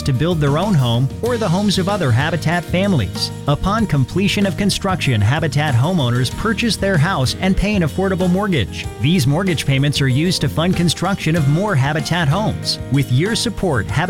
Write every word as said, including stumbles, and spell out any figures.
to build their own home or the homes of other Habitat families. Upon completion of construction, Habitat homeowners purchase their house and pay an affordable mortgage. These mortgage payments are used to fund construction of more Habitat homes. With your support, Habitat